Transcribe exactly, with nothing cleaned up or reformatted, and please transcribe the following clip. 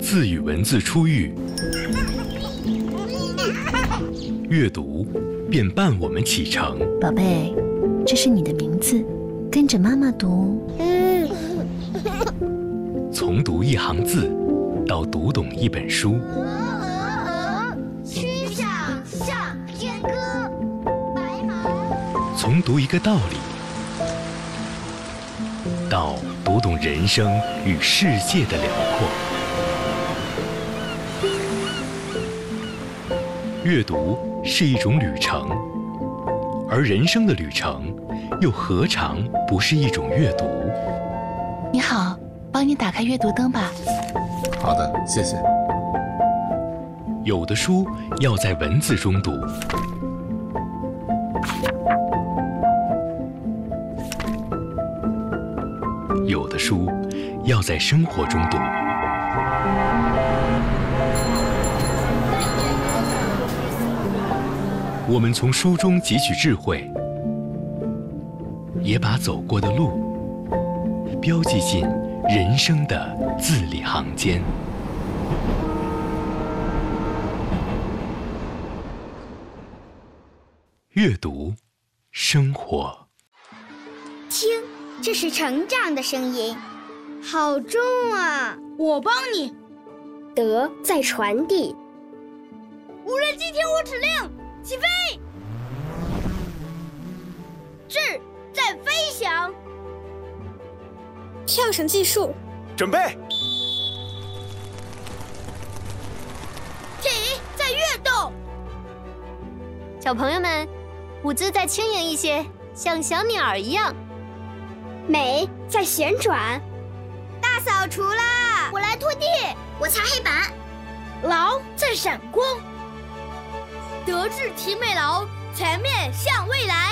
字与文字初遇，阅读便伴我们启程。 宝贝，这是你的名字，跟着妈妈读。 从读一行字，到读懂一本书。 曲项向天歌，白马。 从读一个道理，到读懂人生与世界的辽阔。阅读是一种旅程，而人生的旅程又何尝不是一种阅读？ 你好，帮你打开阅读灯吧。 好的，谢谢。 有的书要在文字中读，有的书要在生活中读。我们从书中汲取智慧，也把走过的路标记进人生的字里行间。阅读，生活。 听，这是成长的声音，好重啊！ 我帮你。 德在传递。 无人机听我指令，起飞！智在飞翔。 跳绳技术， 准备。 体在跃动。 小朋友们，舞姿再轻盈一些，像小鸟儿一样。 美在旋转。 大扫除啦！ 我来拖地，我擦黑板。 劳在闪光。德智体美劳，全面向未来。